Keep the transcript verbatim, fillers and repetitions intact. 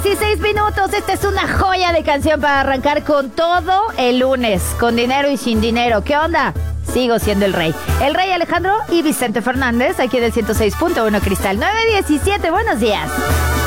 dieciséis minutos. Esta es una joya de canción para arrancar con todo el lunes, con dinero y sin dinero. ¿Qué onda? Sigo siendo el rey. El rey Alejandro y Vicente Fernández, aquí del ciento seis punto uno Cristal. nueve diecisiete, buenos días.